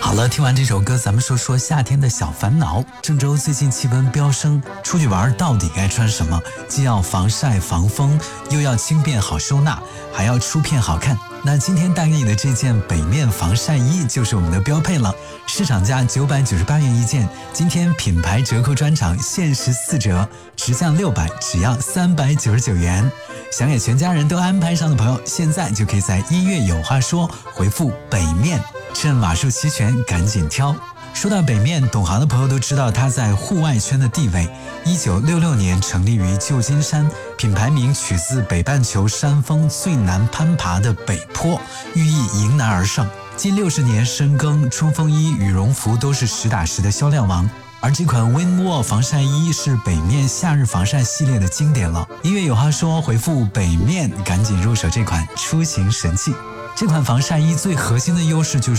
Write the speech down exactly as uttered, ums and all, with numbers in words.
好了，听完这首歌，咱们说说夏天的小烦恼。郑州最近气温飙升，出去玩到底该穿什么？既要防晒防风，又要轻便好收纳，还要出片好看。那今天带给你的这件北面防晒衣就是我们的标配了，市场价九百九十八元一件，今天品牌折扣专场限时四折，直降六百，只要三百九十九元。想给全家人都安排上的朋友，现在就可以在音乐有话说回复北面，趁码数齐全赶紧挑。说到北面，懂行的朋友都知道它在户外圈的地位。一九六六年成立于旧金山，品牌名取自北半球山峰最难攀爬的北坡，寓意迎难而上。近六十年深耕，冲锋衣、羽绒服都是实打实的销量王。而这款 Windwall 防晒衣是北面夏日防晒系列的经典了。音乐有话说，回复北面赶紧入手这款出行神器。这款防晒衣最核心的优势就是